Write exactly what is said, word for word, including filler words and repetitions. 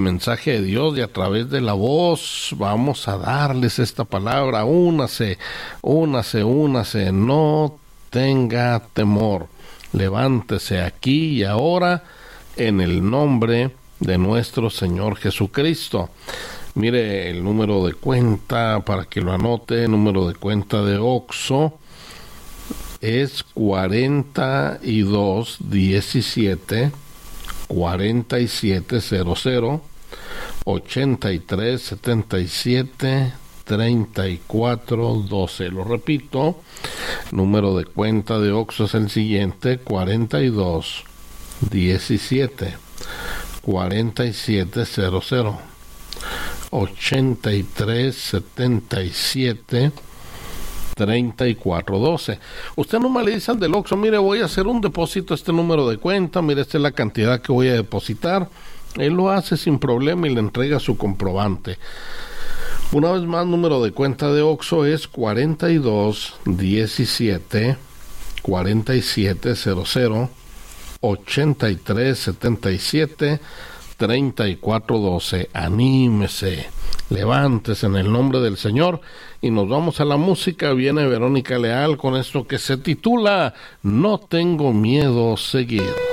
mensaje de Dios y a través de la voz vamos a darles esta palabra. Únase, únase, únase, no tenga temor. Levántese aquí y ahora en el nombre de nuestro Señor Jesucristo. Mire el número de cuenta para que lo anote. El número de cuenta de Oxxo es cuarenta y dos diecisiete cuarenta y siete cero cero ochenta y tres setenta y siete treinta y cuatro doce. Lo repito, número de cuenta de Oxxo es el siguiente: cuarenta y dos diecisiete cuarenta y siete cero cero ochenta y tres setenta y siete treinta y cuatro doce. Usted nomás le dice al del Oxxo: mire, voy a hacer un depósito a este número de cuenta, mire, esta es la cantidad que voy a depositar. Él lo hace sin problema y le entrega su comprobante. Una vez más, número de cuenta de Oxxo es cuarenta y dos diecisiete cuarenta y siete cero cero ochenta y tres setenta y siete treinta y cuatro doce. Anímese, levántese en el nombre del Señor y nos vamos a la música. Viene Verónica Leal con esto que se titula No tengo miedo seguir.